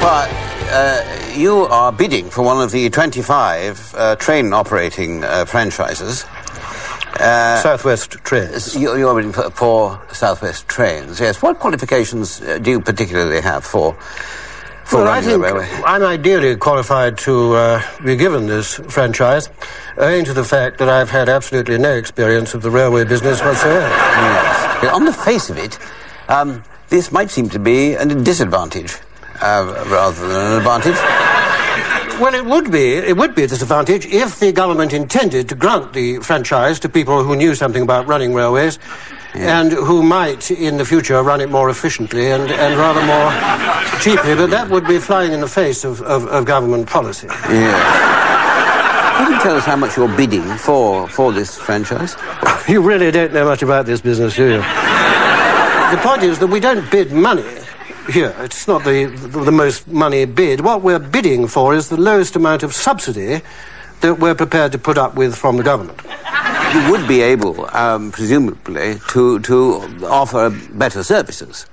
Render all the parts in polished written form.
Well, you are bidding for one of the 25 train operating franchises. Southwest Trains. You're bidding for Southwest Trains, yes. What qualifications do you particularly have for well, I running the think railway? I'm ideally qualified to be given this franchise, owing to the fact that I've had absolutely no experience of the railway business whatsoever. Yes. On the face of it, this might seem to be a disadvantage rather than an advantage. Well, it would be a disadvantage if the government intended to grant the franchise to people who knew something about running railways and who might, in the future, run it more efficiently and rather more cheaply. But that would be flying in the face of government policy. Yeah. Can you tell us how much you're bidding for this franchise? You really don't know much about this business, do you? The point is that we don't bid money here. It's not the most money bid. What we're bidding for is the lowest amount of subsidy that we're prepared to put up with from the government. You would be able, presumably, to offer better services.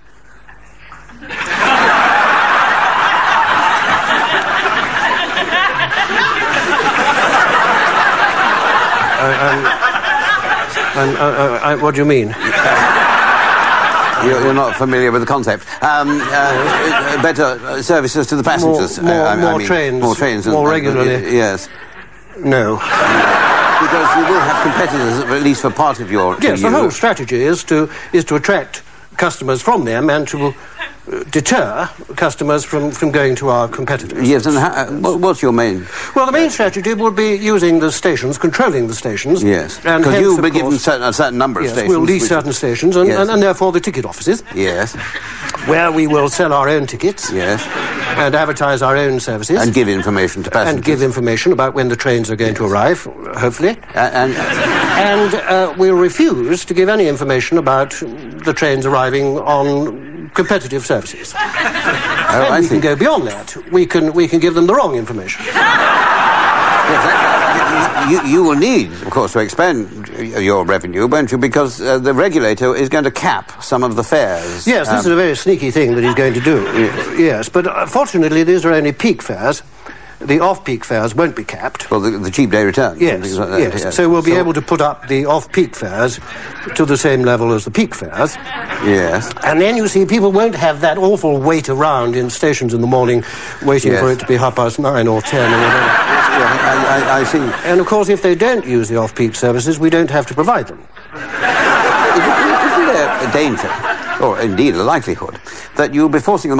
What do you mean? You're not familiar with the concept. Better services to the passengers. More trains. More regularly. Yes. No. Because you will have competitors, at least for part of your... Yes, the whole strategy is to attract customers from them and to deter customers from going to our competitors. Yes, and what's your main... Well, the main strategy would be using the stations, controlling the stations. Yes, because you'll be given a certain number of stations. We'll lease certain stations and therefore the ticket offices. Yes. Where we will sell our own tickets. Yes. And advertise our own services. And give information to passengers. And give information about when the trains are going to arrive, hopefully. And we'll refuse to give any information about the trains arriving on competitive services. And we can go beyond that. We can give them the wrong information. You will need, of course, to expand your revenue, won't you? Because the regulator is going to cap some of the fares. Yes, this is a very sneaky thing that he's going to do. Yes, but fortunately these are only peak fares. The off-peak fares won't be capped. Well, the cheap day return. Yes, like that, yes. So we'll be able to put up the off-peak fares to the same level as the peak fares. Yes. And then, you see, people won't have that awful wait around in stations in the morning waiting for it to be 9:30 or 10 or whatever. I see. And, of course, if they don't use the off-peak services, we don't have to provide them. Isn't there a danger, or indeed a likelihood, that you'll be forcing them